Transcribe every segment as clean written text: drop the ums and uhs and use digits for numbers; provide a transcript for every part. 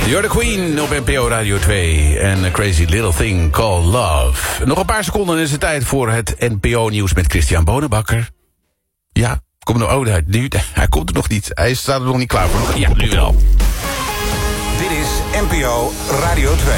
You're the Queen op NPO Radio 2 en A Crazy Little Thing Called Love. Nog een paar seconden is het tijd voor het NPO-nieuws met Christian Bonenbakker. Ja, kom nou, hij komt er nog niet. Hij staat er nog niet klaar voor. Ja, nu wel. Dit is NPO Radio 2.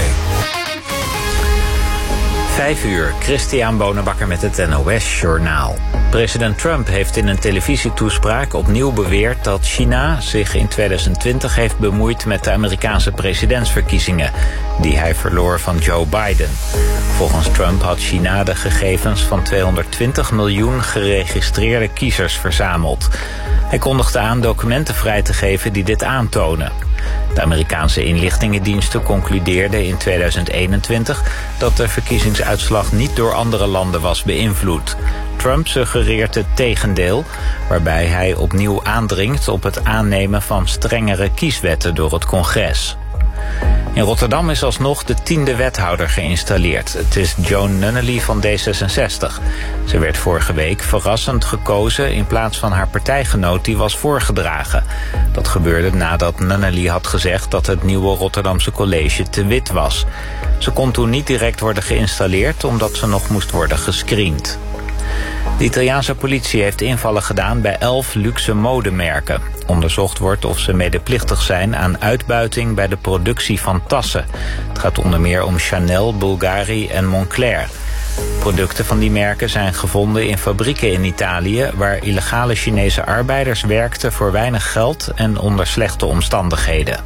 5 uur, Christian Bonenbakker met het NOS-journaal. President Trump heeft in een televisietoespraak opnieuw beweerd dat China zich in 2020 heeft bemoeid met de Amerikaanse presidentsverkiezingen, die hij verloor van Joe Biden. Volgens Trump had China de gegevens van 220 miljoen geregistreerde kiezers verzameld. Hij kondigde aan documenten vrij te geven die dit aantonen. De Amerikaanse inlichtingendiensten concludeerden in 2021 dat de verkiezingsuitslag niet door andere landen was beïnvloed. Trump suggereert het tegendeel, waarbij hij opnieuw aandringt op het aannemen van strengere kieswetten door het congres. In Rotterdam is alsnog de 10e wethouder geïnstalleerd. Het is Joan Nunnally van D66. Ze werd vorige week verrassend gekozen in plaats van haar partijgenoot die was voorgedragen. Dat gebeurde nadat Nunnally had gezegd dat het nieuwe Rotterdamse college te wit was. Ze kon toen niet direct worden geïnstalleerd omdat ze nog moest worden gescreend. De Italiaanse politie heeft invallen gedaan bij 11 luxe modemerken. Onderzocht wordt of ze medeplichtig zijn aan uitbuiting bij de productie van tassen. Het gaat onder meer om Chanel, Bulgari en Moncler. Producten van die merken zijn gevonden in fabrieken in Italië, waar illegale Chinese arbeiders werkten voor weinig geld en onder slechte omstandigheden.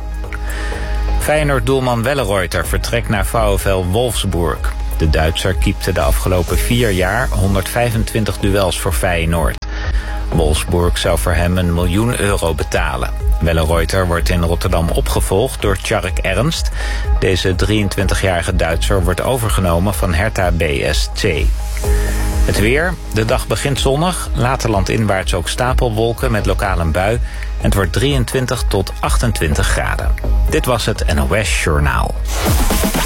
Feyenoord-doelman Wellenreuter vertrekt naar VfL Wolfsburg. De Duitser keepte de afgelopen 4 jaar 125 duels voor Feyenoord. Wolfsburg zou voor hem €1 miljoen betalen. Wellenreuter wordt in Rotterdam opgevolgd door Tjark Ernst. Deze 23-jarige Duitser wordt overgenomen van Hertha BSC. Het weer. De dag begint zonnig. Later landinwaarts ook stapelwolken met lokaal een bui. En het wordt 23 tot 28 graden. Dit was het NOS Journaal.